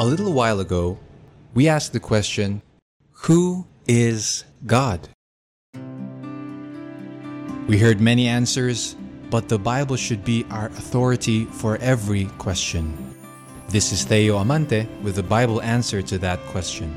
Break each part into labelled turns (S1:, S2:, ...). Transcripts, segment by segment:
S1: little while ago, we asked the question, who is God? We heard many answers, but the Bible should be our authority for every question. This is Theo Amante with the Bible answer to that question.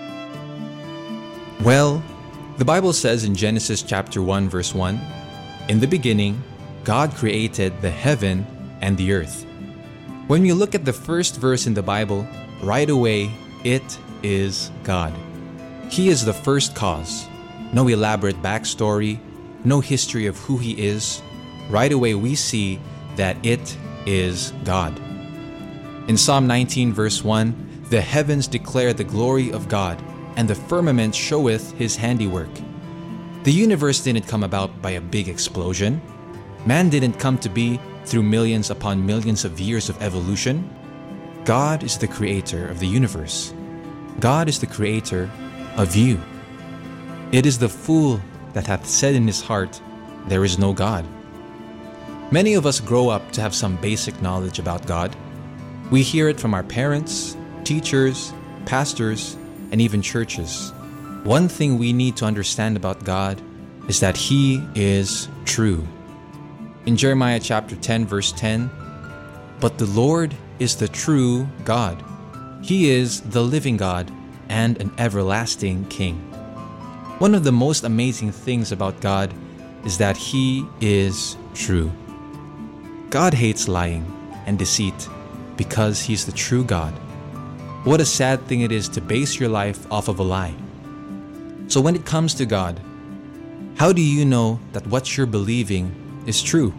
S1: Well, the Bible says in Genesis chapter 1 verse 1, "In the beginning, God created the heaven and the earth." When you look at the first verse in the Bible, right away, it is God. He is the first cause. No elaborate backstory, no history of who He is. Right away we see that it is God. In Psalm 19 verse 1, "The heavens declare the glory of God, and the firmament showeth His handiwork." The universe didn't come about by a big explosion. Man didn't come to be through millions upon millions of years of evolution. God is the creator of the universe. God is the creator of you. It is the fool that hath said in his heart, "There is no God." Many of us grow up to have some basic knowledge about God. We hear it from our parents, teachers, pastors, and even churches. One thing we need to understand about God is that He is true. In Jeremiah chapter 10 verse 10, "But the Lord is the true God. He is the living God and an everlasting King." One of the most amazing things about God is that He is true. God hates lying and deceit because He's the true God. What a sad thing it is to base your life off of a lie. So when it comes to God, how do you know that what you're believing is true?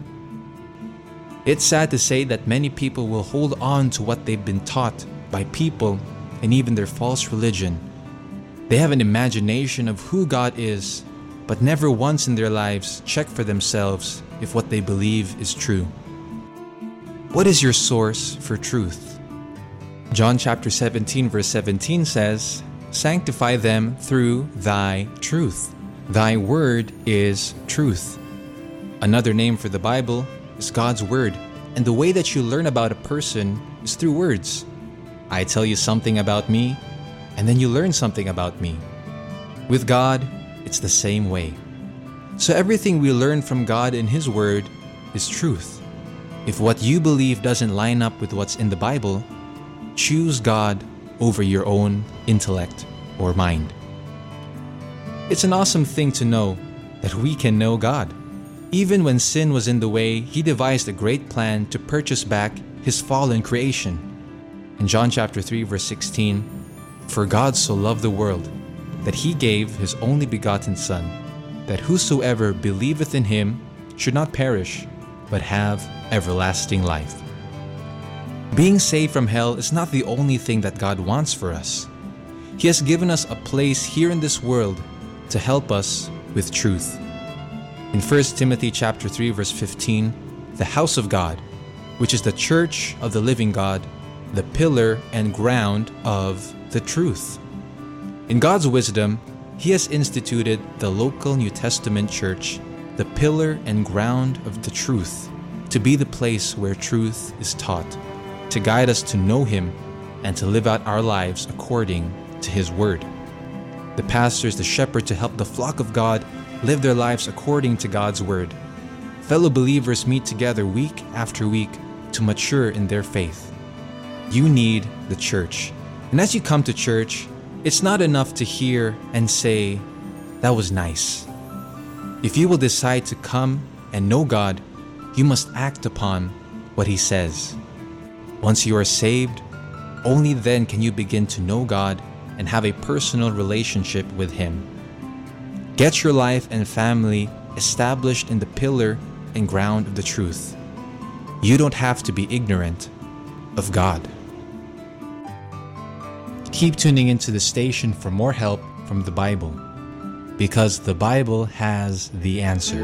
S1: It's sad to say that many people will hold on to what they've been taught by people and even their false religion. They have an imagination of who God is, but never once in their lives check for themselves if what they believe is true. What is your source for truth? John chapter 17 verse 17 says, "Sanctify them through thy truth. Thy word is truth." Another name for the Bible is God's word, and the way that you learn about a person is through words. I tell you something about me, and then you learn something about me. With God, it's the same way. So everything we learn from God in His word is truth. If what you believe doesn't line up with what's in the Bible, choose God over your own intellect or mind. It's an awesome thing to know that we can know God. Even when sin was in the way, He devised a great plan to purchase back His fallen creation. In John chapter 3 verse 16, "For God so loved the world, that He gave His only begotten Son, that whosoever believeth in Him should not perish, but have everlasting life." Being saved from hell is not the only thing that God wants for us. He has given us a place here in this world to help us with truth. In 1 Timothy chapter 3 verse 15, "The house of God, which is the church of the living God, the pillar and ground of the truth." In God's wisdom, He has instituted the local New Testament church, the pillar and ground of the truth, to be the place where truth is taught, to guide us to know Him and to live out our lives according to His word. The pastor is the shepherd to help the flock of God live their lives according to God's word. Fellow believers meet together week after week to mature in their faith. You need the church. And as you come to church, it's not enough to hear and say, "That was nice." If you will decide to come and know God, you must act upon what He says. Once you are saved, only then can you begin to know God and have a personal relationship with Him. Get your life and family established in the pillar and ground of the truth. You don't have to be ignorant of God. Keep tuning into the station for more help from the Bible, because the Bible has the answer.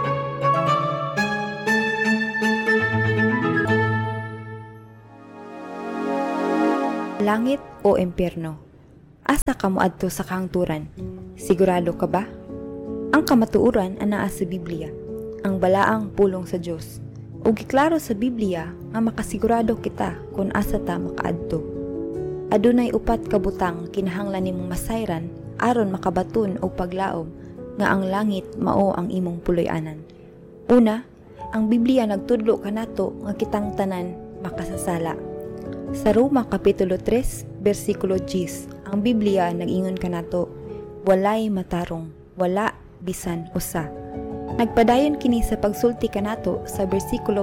S2: Langit o impyerno? Asa ka moadto sa kahangturan? Sigurado ka ba? Ang kamatuoran anaa sa Biblia, ang balaang pulong sa Dios. Ug giklaro sa Biblia nga makasigurado kita kung asa ta makaadto. adunay upat ka butang kinahanglan nimong masayran aron makabaton og paglaom nga ang langit mao ang imong puloy-anan. Una, ang Biblia nagtudlo kanato nga kitang tanan makasasala. Sa Roma Kapitulo 3, versikulo 10, ang Biblia nag-ingon kanato, walay matarong, wala bisan usa. Nagpadayon kini sa pagsulti kanato sa versikulo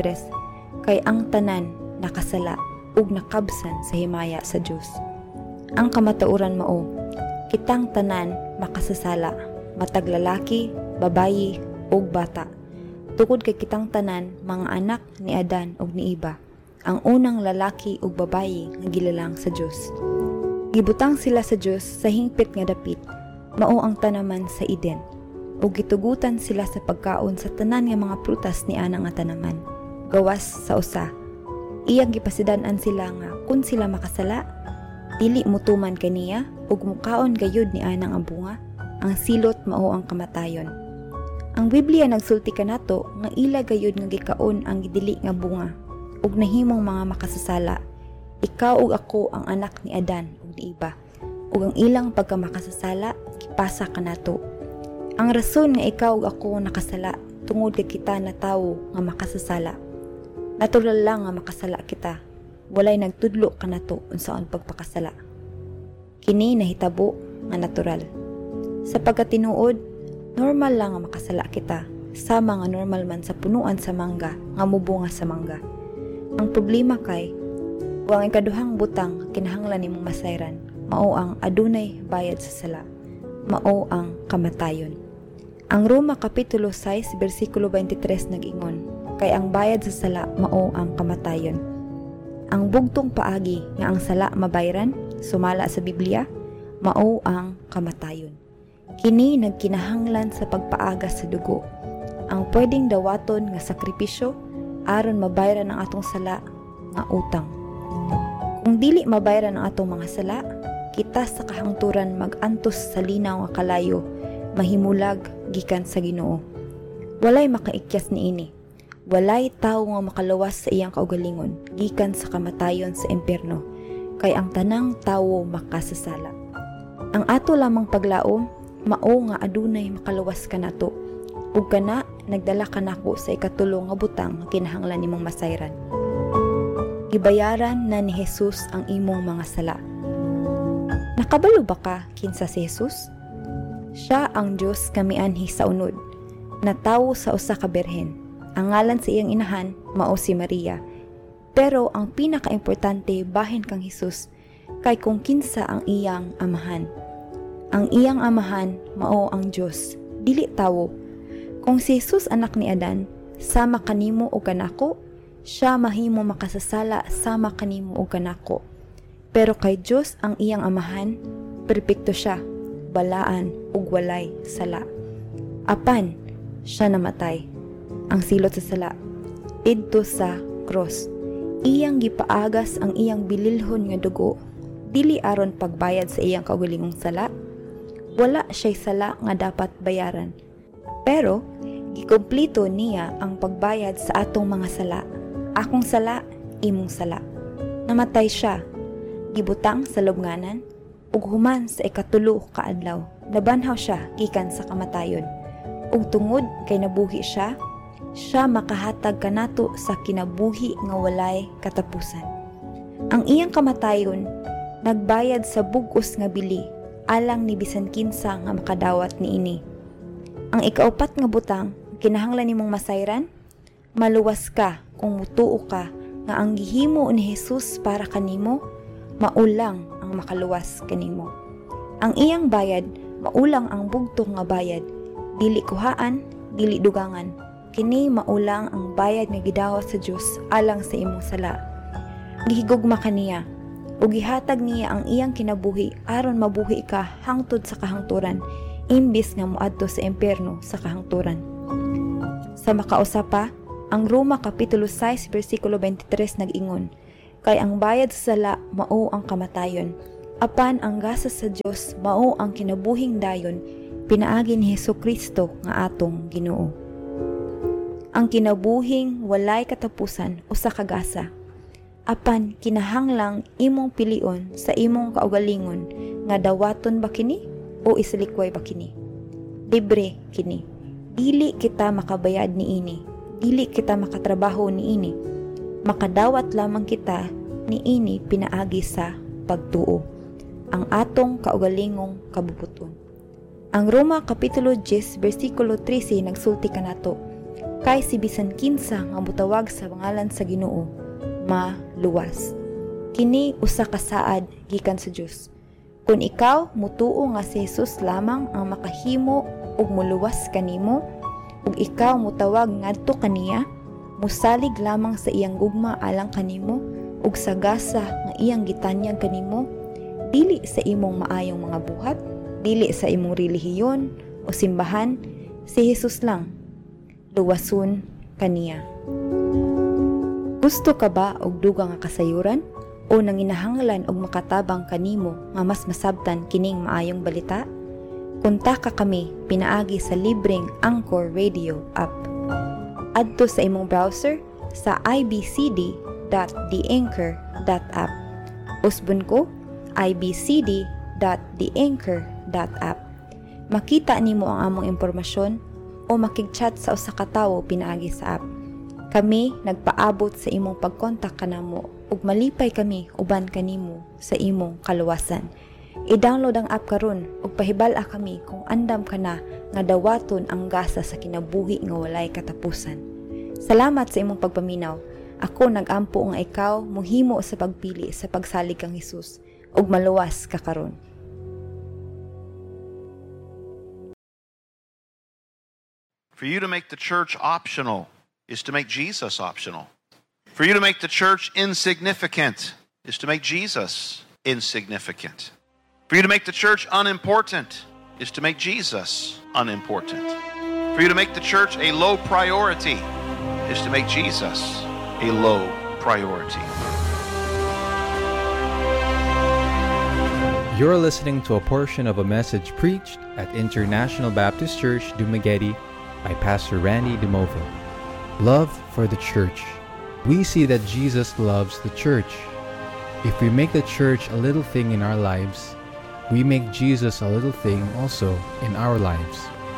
S2: 23, kay ang tanan nakasala ug nakabsan sa himaya sa Dios. Ang kamatuoran mao, kitang tanan makasasala, matag lalaki, babayi ug bata. Tungod kay kitang tanan mga anak ni Adan ug ni Eva, ang unang lalaki ug babayi nga gilalang sa Dios. Gibutang sila sa Dios sa hingpit nga dapit, mao ang tanaman sa Eden, ug gitugutan sila sa pagkaon sa tanan nga mga prutas ni ana nga tanaman. Gawas sa usa, iyang gipasidan-an sila nga kun sila makasala, dili mutuman kaniya ug mukaon gayud ni ana nga bunga, ang silot mao ang kamatayon. Ang Biblia nagsulti kanato nga ila gayud nga gikaon ang gidili nga bunga ug nahimong mga makasasala. Ikaw ug ako ang anak ni Adan ug ni Eva, ug ang ilang pagkamakasasala gipasa kanato. Ang rason nga ikaw ug ako nakasala tungod kay kita na tawo nga makasasala. Natural lang nga makasala kita. Walay nagtudlo kanato unsaon pagpakasala. Kini nahitabo nga natural. Sa pagkatinuod, normal lang nga makasala kita, sama nga normal man sa punuan sa mangga nga mubunga sa mangga. Ang problema kay ang ikaduhang butang kinahanglan nimong masayran, mao ang adunay bayad sa sala, mao ang kamatayon. Ang Roma Kapitulo 6 versikulo 23 nag-ingon, kay ang bayad sa sala mao ang kamatayon. Ang bugtong paagi nga ang sala mabayran, sumala sa Biblia, mao ang kamatayon. Kini nagkinahanglan sa pagpaaga sa dugo, ang pwedeng dawaton nga sakripisyo aron mabayran ang atong sala nga utang. Kung dili mabayran ang atong mga sala, kita sa kahangturan mag-antos sa linaw nga kalayo, mahimulag gikan sa Ginoo. Walay makaikyas niini. Walay tawo nga makaluwas sa iyang kaugalingon gikan sa kamatayon sa impierno, kay ang tanang tawo makasasala. Ang ato lamang paglaom mao nga adunay makaluwas kanato, ug kana nagdala kanako sa ikatulo nga butang nga kinahanglan nimong masayran. Gibayaran na ni Jesus ang imong mga sala. Nakabalo ba ka kinsa si Jesus? Siya ang Dios kamianhi sa unod, na tawo sa usa ka birhen. Ang ngalan sa iyang inahan mao si Maria. Pero ang pinakaimportante bahin kang Jesus kay kung kinsa ang iyang amahan. Ang iyang amahan mao ang Dios, dili tawo. Kung si Jesus anak ni Adan, sama kanimo o kanako, siya mahimo makasasala sama kanimo o kanako. Pero kay Dios ang iyang amahan, perpekto siya, balaan ug walay sala. Apan siya namatay, ang silot sa sala, didto sa cross. Iyang gipaagas ang iyang bililhon nga dugo, dili aron pagbayad sa iyang kaugalingong sala. Wala siya'y sala nga dapat bayaran, pero gikumplito niya ang pagbayad sa atong mga sala. Akong sala, imong sala. Namatay siya, gibutang sa lubnganan, ug human sa ikatulo ka adlaw, nabanhaw siya gikan sa kamatayon. Ug tungod kay nabuhi siya makahatag kanato sa kinabuhi nga walay katapusan. Ang iyang kamatayon nagbayad sa bug-os nga bili alang ni bisan kinsa nga makadawat niini. Ang ikaupat nga butang kinahanglan nimong masayran, maluwas ka kung mutuo ka nga ang gihimo ni Jesus para kanimo maulang ang makaluwas kanimo. Ang iyang bayad maulang ang bugtong nga bayad, dili kuhaan, dili dugangan. Kini maulang ang bayad nga gidawat sa Dios alang sa imong sala. Gihigugma kaniya ug gihatag niya ang iyang kinabuhi aron mabuhi ka hangtod sa kahangturan, imbis nga moadto sa impierno sa kahangturan. Sa makausa pa, ang Roma Kapitulo 6 versikulo 23 nag-ingon, kay ang bayad sa sala mao ang kamatayon, apan ang gasas sa Dios mao ang kinabuhing dayon, pinaagi ni Hesukristo nga atong Ginoo. Ang kinabuhing walay katapusan usa ka gasa. Apan kinahanglang imong pilion sa imong kaugalingon nga dawaton ba kini o isalikway ba kini. Libre kini. Dili kita makabayad niini. Dili kita makatrabaho niini. Makadawat lamang kita niini pinaagi sa pagtuo. Ang atong kaugalingong kabubuton. Ang Roma Kapitulo 10 versikulo 13 nagsulti kanato, kay si bisan kinsa nga mutawag sa pangalan sa Ginoo maluwas. Kini usa ka saad gikan sa Dios. Kung ikaw mutuo nga si Jesus lamang ang makahimo ug muluwas kanimo, ug ikaw mutawag ngadto kaniya, musalig lamang sa iyang gugma alang kanimo ug sa gasa nga iyang gitanyag kanimo, dili sa imong maayong mga buhat, dili sa imong relihiyon o simbahan, si Jesus lang. Luwason kaniya. Gusto ka ba og dugang nga kasayuran o nanginahanglan og makatabang kanimo nga mas masabtan kining maayong balita? Kontak kami pinaagi sa libreng Anchor Radio app. Adto sa imong browser sa ibcd.theanchor.app. Usbon ko ibcd.theanchor.app. Makita nimo ang among impormasyon o makig-chat sa usa ka tawo pinaagi sa app. Kami nagpaabot sa imong pagkontak kanamo ug malipay kami uban kanimo sa imong kaluwasan. I-download ang app karon ug pahibal-a kami kung andam ka na nga dawaton ang gasa sa kinabuhi nga walay katapusan. Salamat sa imong pagpaminaw. Ako nagampo nga ikaw mohimo sa pagpili sa pagsalig kang Hesus ug maluwas ka karon.
S3: For you to make the church optional is to make Jesus optional. For you to make the church insignificant is to make Jesus insignificant. For you to make the church unimportant is to make Jesus unimportant. For you to make the church a low priority is to make Jesus a low priority.
S1: You're listening to a portion of a message preached at International Baptist Church, Dumaguete by Pastor Randy DeMova. Love for the church. We see that Jesus loves the church. If we make the church a little thing in our lives, we make Jesus a little thing also in our lives.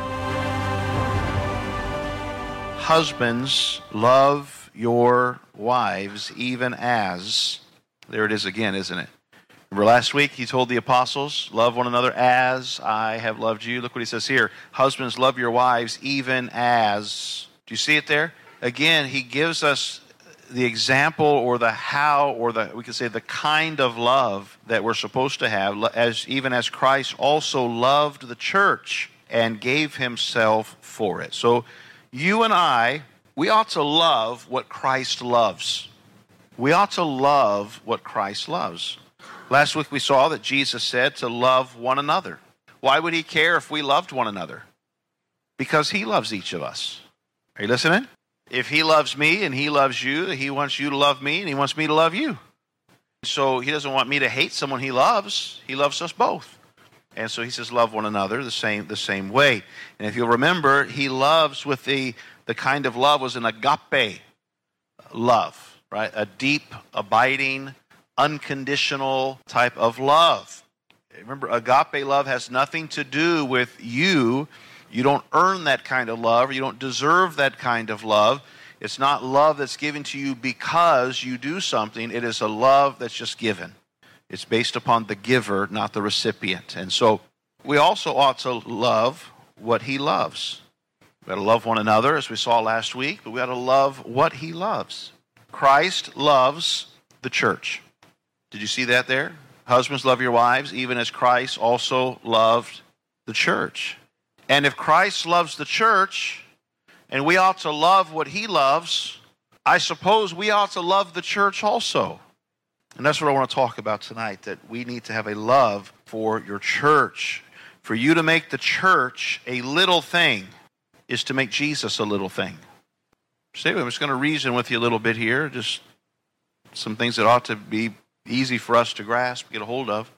S3: Husbands, love your wives even as, there it is again, isn't it? Remember last week he told the apostles, love one another as I have loved you. Look what he says here. Husbands, love your wives even as. Do you see it there? Again, he gives us the example or the how or the, we could say the kind of love that we're supposed to have, even as Christ also loved the church and gave himself for it. So you and I, we ought to love what Christ loves. We ought to love what Christ loves. Last week we saw that Jesus said to love one another. Why would he care if we loved one another? Because he loves each of us. Are you listening? If he loves me and he loves you, he wants you to love me and he wants me to love you. So he doesn't want me to hate someone he loves. He loves us both. And so he says love one another the same way. And if you'll remember, he loves with the kind of love was an agape love, right? A deep, abiding, unconditional type of love. Remember, agape love has nothing to do with you. You don't earn that kind of love, or you don't deserve that kind of love. It's not love that's given to you because you do something. It is a love that's just given. It's based upon the giver, not the recipient. And so we also ought to love what he loves. We ought to love one another, as we saw last week, but we ought to love what he loves. Christ loves the church. Did you see that there? Husbands, love your wives, even as Christ also loved the church. And if Christ loves the church, and we ought to love what he loves, I suppose we ought to love the church also. And that's what I want to talk about tonight, that we need to have a love for your church. For you to make the church a little thing is to make Jesus a little thing. So anyway, I'm just going to reason with you a little bit here, just some things that ought to be easy for us to grasp, get a hold of.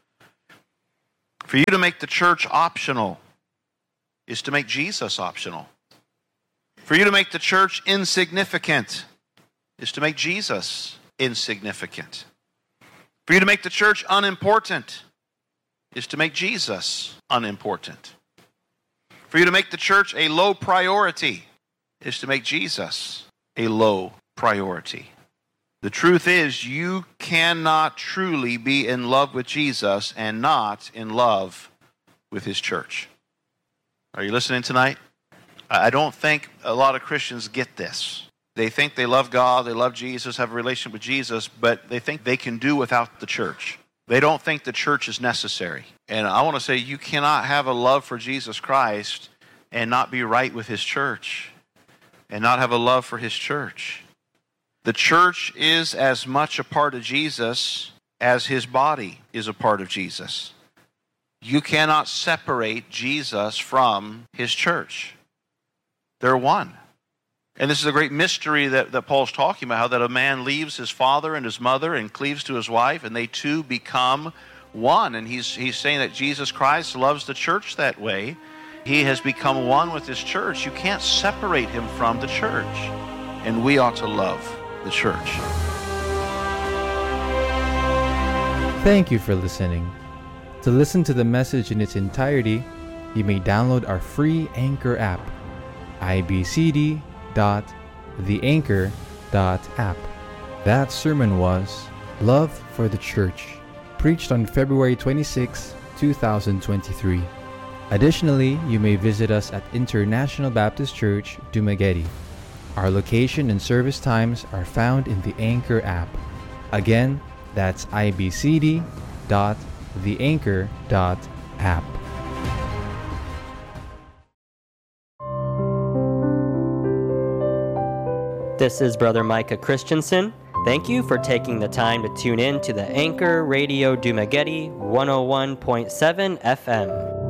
S3: For you to make the church optional is to make Jesus optional. For you to make the church insignificant is to make Jesus insignificant. For you to make the church unimportant is to make Jesus unimportant. For you to make the church a low priority is to make Jesus a low priority. The truth is, you cannot truly be in love with Jesus and not in love with his church. Are you listening tonight? I don't think a lot of Christians get this. They think they love God, they love Jesus, have a relationship with Jesus, but they think they can do without the church. They don't think the church is necessary. And I want to say you cannot have a love for Jesus Christ and not be right with his church and not have a love for his church. The church is as much a part of Jesus as his body is a part of Jesus. You cannot separate Jesus from his church. They're one. And this is a great mystery that Paul's talking about, how that a man leaves his father and his mother and cleaves to his wife, and they two become one. And he's saying that Jesus Christ loves the church that way. He has become one with his church. You can't separate him from the church. And we ought to love the church.
S1: Thank you for listening. To listen to the message in its entirety, you may download our free Anchor app, ibcd.theanchor.app. That sermon was Love for the Church, preached on February 26, 2023. Additionally, you may visit us at International Baptist Church, Dumaguete. Our location and service times are found in the Anchor app. Again, that's ibcd.theanchor.app.
S4: This is Brother Micah Christensen. Thank you for taking the time to tune in to the Anchor Radio Dumaguete 101.7 FM.